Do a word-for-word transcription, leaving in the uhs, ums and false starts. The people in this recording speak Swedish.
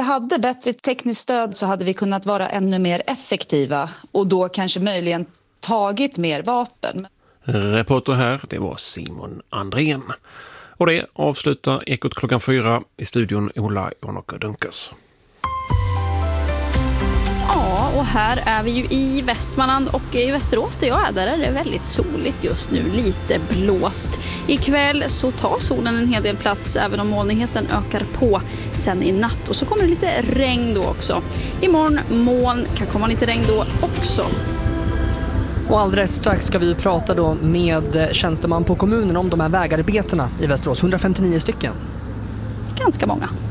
hade bättre tekniskt stöd så hade vi kunnat vara ännu mer effektiva och då kanske möjligen tagit mer vapen. Reporter här, det var Simon Andrén. Och det avslutar Ekot klockan fyra i studion Ola Jonoka Dunkas. Ja, och här är vi ju i Västmanland och i Västerås där jag är, där är det väldigt soligt just nu, lite blåst. Ikväll så tar solen en hel del plats även om molnigheten ökar på sen i natt och så kommer det lite regn då också. Imorgon moln, kan komma lite regn då också. Och alldeles strax ska vi prata då med tjänsteman på kommunen om de här vägarbetena i Västerås, hundrafemtionio stycken. Ganska många.